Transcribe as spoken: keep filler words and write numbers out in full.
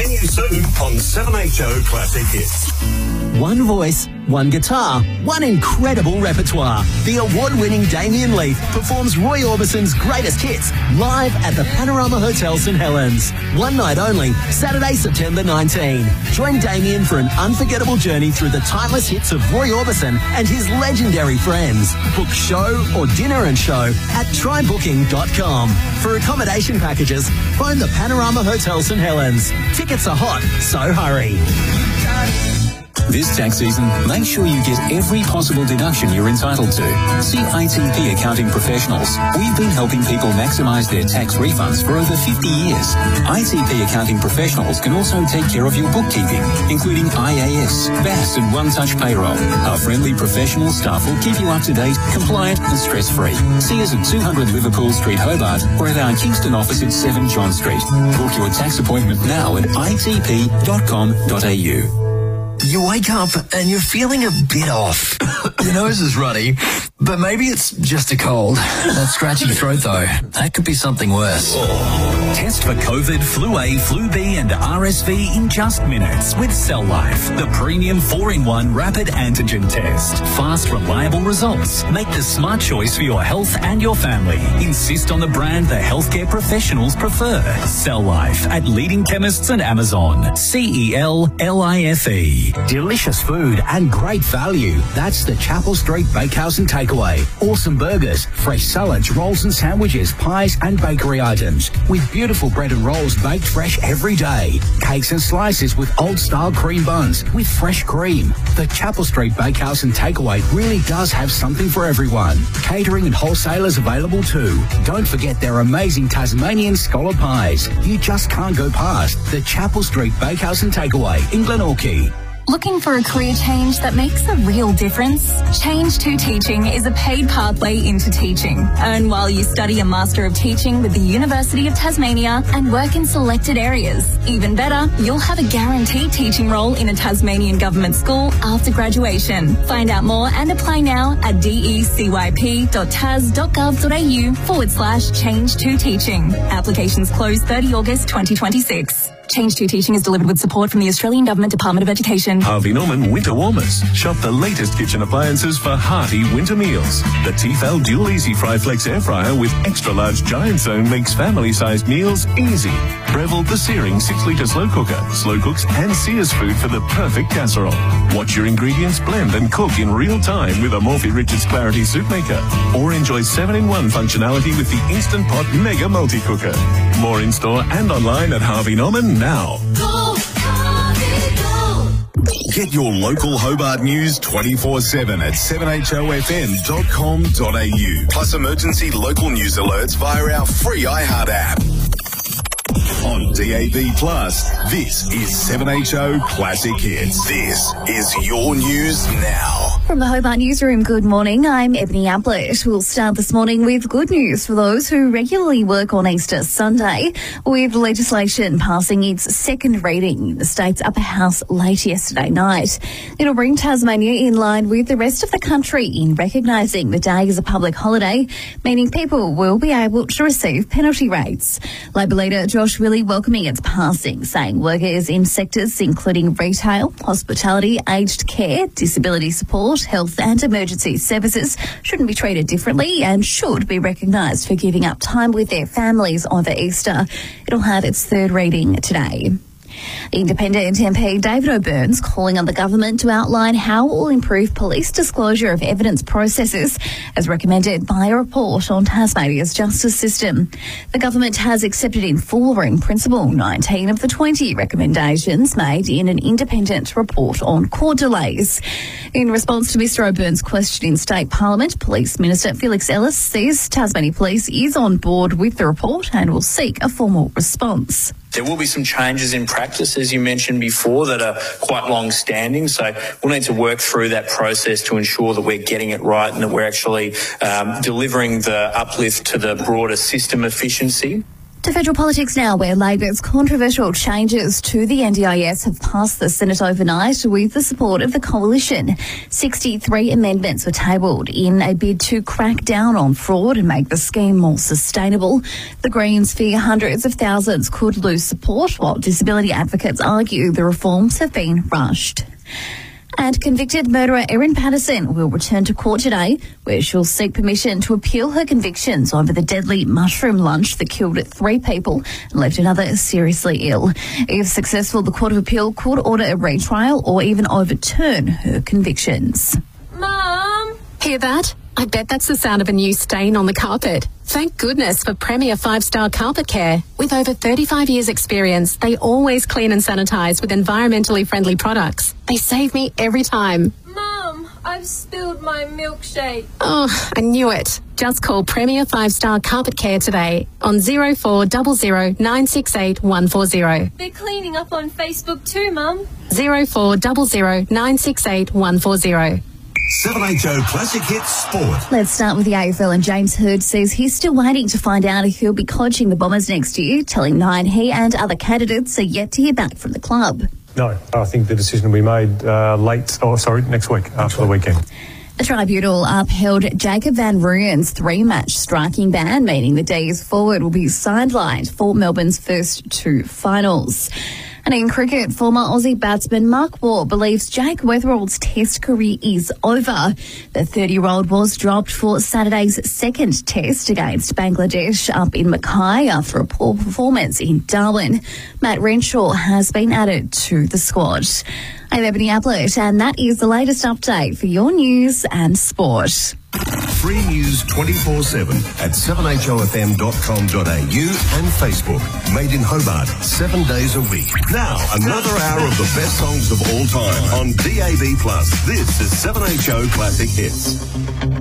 Continue soon on seven H O Classic Hits. One voice, one guitar, one incredible repertoire. The award-winning Damien Leith performs Roy Orbison's greatest hits live at the Panorama Hotel St Helens. One night only, Saturday, September nineteenth. Join Damien for an unforgettable journey through the timeless hits of Roy Orbison and his legendary friends. Book show or dinner and show at try booking dot com. For accommodation packages, phone the Panorama Hotel St Helens. Tickets are hot, so hurry. This tax season, make sure you get every possible deduction you're entitled to. See I T P Accounting Professionals. We've been helping people maximise their tax refunds for over fifty years. I T P Accounting Professionals can also take care of your bookkeeping, including I A S, V A S and one-touch payroll. Our friendly professional staff will keep you up to date, compliant and stress-free. See us at two hundred Liverpool Street, Hobart, or at our Kingston office at seven John Street. Book your tax appointment now at I T P dot com dot A U. You wake up and you're feeling a bit off. Your nose is runny, but maybe it's just a cold. That scratchy throat, though, that could be something worse. Test for COVID, Flu A, Flu B and R S V in just minutes with Cell Life, the premium four in one rapid antigen test. Fast, reliable results. Make the smart choice for your health and your family. Insist on the brand the healthcare professionals prefer. Cell Life at leading chemists and Amazon. C E L L I F E. Delicious food and great value. That's the Chapel Street Bakehouse and Takeaway. Awesome burgers, fresh salads, rolls and sandwiches, pies and bakery items. With beautiful bread and rolls baked fresh every day. Cakes and slices with old-style cream buns with fresh cream. The Chapel Street Bakehouse and Takeaway really does have something for everyone. Catering and wholesalers available too. Don't forget their amazing Tasmanian scholar pies. You just can't go past the Chapel Street Bakehouse and Takeaway in Glenorchy. Looking for a career change that makes a real difference? Change to Teaching is a paid pathway into teaching. Earn while you study a Master of Teaching with the University of Tasmania and work in selected areas. Even better, you'll have a guaranteed teaching role in a Tasmanian government school after graduation. Find out more and apply now at decyp dot tas dot gov dot au forward slash change to teaching. Applications close thirtieth August twenty twenty-six. Change to Teaching is delivered with support from the Australian Government Department of Education. Harvey Norman Winter Warmers. Shop the latest kitchen appliances for hearty winter meals. The Tefal Dual Easy Fry Flex Air Fryer with extra large giant zone makes family-sized meals easy. Breville the Searing six litre slow cooker. Slow cooks and sears food for the perfect casserole. Watch your ingredients blend and cook in real time with a Morphy Richards Clarity Soup Maker. Or enjoy seven in one functionality with the Instant Pot Mega Multi-Cooker. More in store and online at Harvey Norman now. Go, Harvey, go. Get your local Hobart news twenty-four seven at seven H O F M dot com dot A U. Plus emergency local news alerts via our free iHeart app. On D A B Plus, this is seven H O Classic Hits. This is your news now. From the Hobart Newsroom, good morning. I'm Ebony Ablett. We'll start this morning with good news for those who regularly work on Easter Sunday, with legislation passing its second reading in the state's upper house late yesterday night. It'll bring Tasmania in line with the rest of the country in recognising the day as a public holiday, meaning people will be able to receive penalty rates. Labor leader Josh Willie welcoming its passing, saying workers in sectors including retail, hospitality, aged care, disability support, health and emergency services shouldn't be treated differently and should be recognised for giving up time with their families over Easter. It'll have its third reading today. Independent M P David O'Byrne's calling on the government to outline how it will improve police disclosure of evidence processes as recommended by a report on Tasmania's justice system. The government has accepted in full or in principle nineteen of the twenty recommendations made in an independent report on court delays. In response to Mr O'Byrne's question in State Parliament, Police Minister Felix Ellis says Tasmania Police is on board with the report and will seek a formal response. There will be some changes in practice, as you mentioned before, that are quite long-standing. So we'll need to work through that process to ensure that we're getting it right and that we're actually um, delivering the uplift to the broader system efficiency. To federal politics now, where Labor's controversial changes to the N D I S have passed the Senate overnight with the support of the coalition. sixty-three amendments were tabled in a bid to crack down on fraud and make the scheme more sustainable. The Greens fear hundreds of thousands could lose support, while disability advocates argue the reforms have been rushed. And convicted murderer Erin Patterson will return to court today, where she'll seek permission to appeal her convictions over the deadly mushroom lunch that killed three people and left another seriously ill. If successful, the Court of Appeal could order a retrial or even overturn her convictions. Mum! Hear that? I bet that's the sound of a new stain on the carpet. Thank goodness for Premier five-star Carpet Care. With over thirty-five years experience, they always clean and sanitise with environmentally friendly products. They save me every time. Mum, I've spilled my milkshake. Oh, I knew it. Just call Premier five-star Carpet Care today on zero four zero zero nine six eight one four zero. They're cleaning up on Facebook too, Mum. zero four zero zero nine six eight one four zero. seven H O Classic Hits Sport. Let's start with the A F L, and James Hird says he's still waiting to find out if he'll be coaching the Bombers next year, telling Nine he and other candidates are yet to hear back from the club. No, I think the decision will be made uh, late, oh sorry, next week, after the weekend. The tribunal upheld Jacob van Rooyen's three-match striking ban, meaning the D's forward will be sidelined for Melbourne's first two finals. And in cricket, former Aussie batsman Mark Waugh believes Jake Weatherall's Test career is over. The thirty-year-old was dropped for Saturday's second Test against Bangladesh up in Mackay after a poor performance in Darwin. Matt Renshaw has been added to the squad. I'm Ebony Ablett, and that is the latest update for your news and sport. Free news twenty-four seven at seven h o f m dot com dot a u and Facebook. Made in Hobart, seven days a week. Now, another hour of the best songs of all time on D A B plus. This is seven H O Classic Hits.